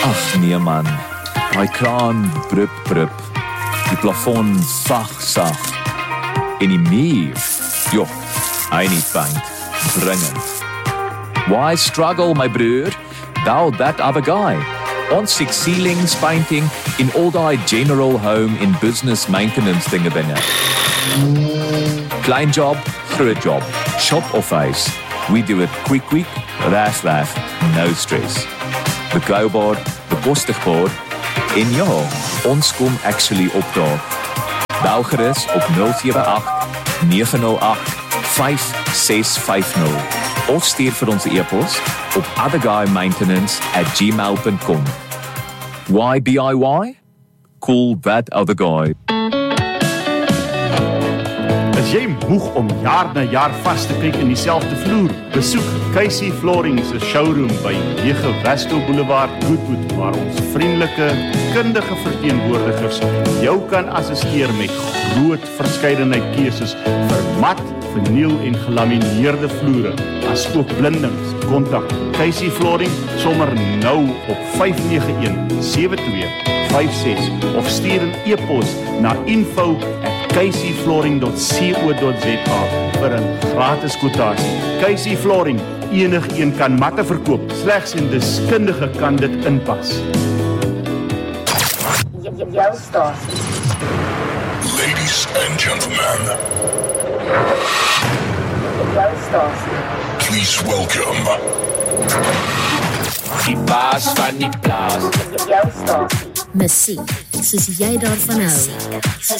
Ag nee man, die kraan brup brup, die plafon sag, en die muur, joh, hy nie paint, dringend. Why struggle, my broer? Thou that other guy. Ons six ceilings painting in all die general home in business maintenance dinge binne. Klein job, groot job, shop of huis. We do it quick, reg, no stress. Betroubaar, bekostigbaar, en ja, ons kom actually opdaag. Bel gerus op 078 908 5650 of stuur vir ons e-pos op otherguymaintenance@gmail.com. Why DIY? Cool that other guy. Is jy moeg om jaar na jaar vas te kyk in dieselfde vloer? Besoek Casey Flooring se showroom by 9 Westel Boulevard, Goodwood, waar ons vriendelike, kundige verteenwoordigers jou kan assisteer met groot verskeidenheid keuses vir mat, verniel en gelamineerde vloere, as ook blindings. Kontak Casey Flooring sommer nou op 591-7256 of stuur 'n e-pos na info@caseyflooring.co.za vir 'n gratis kwotasie. Casey Flooring, enigeen kan matte verkoop, slegs 'n deskundige kan dit inpas. Jou stasie. Ladies and gentlemen, Jou stasie. please welcome Die baas van die plaas. Jou stasie. Musiek, soos jy daarvan hou.